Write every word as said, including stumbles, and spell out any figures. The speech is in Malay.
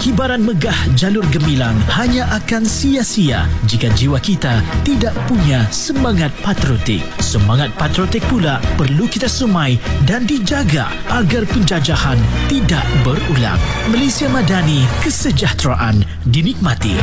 kibaran megah jalur gemilang hanya akan sia-sia jika jiwa kita tidak punya semangat patriotik. Semangat patriotik pula perlu kita semai dan dijaga agar penjajahan tidak berulang. Malaysia Madani, kesejahteraan dinikmati.